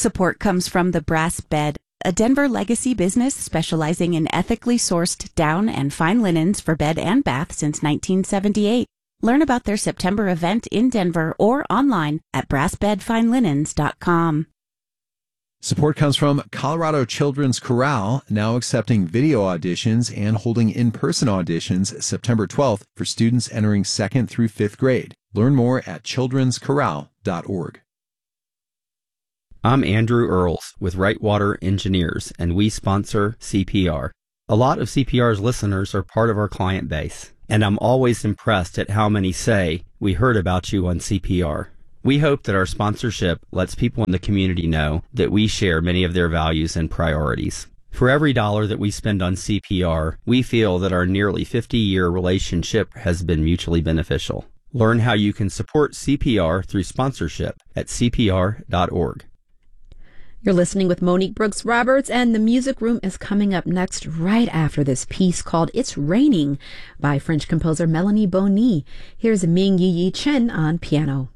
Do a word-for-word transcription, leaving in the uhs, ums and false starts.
Support comes from the Brass Bed, a Denver legacy business specializing in ethically sourced down and fine linens for bed and bath since nineteen seventy-eight. Learn about their September event in Denver or online at brass bed fine linens dot com. Support comes from Colorado Children's Chorale, now accepting video auditions and holding in-person auditions September twelfth for students entering second through fifth grade. Learn more at children's chorale dot org. I'm Andrew Earls with Wrightwater Engineers, and we sponsor C P R. A lot of C P R's listeners are part of our client base, and I'm always impressed at how many say, "We heard about you on C P R." We hope that our sponsorship lets people in the community know that we share many of their values and priorities. For every dollar that we spend on C P R, we feel that our nearly fifty-year relationship has been mutually beneficial. Learn how you can support C P R through sponsorship at c p r dot org. You're listening with Monique Brooks Roberts, and the Music Room is coming up next right after this piece called It's Raining by French composer Melanie Bonny. Here's Ming Yi Yi Chen on piano.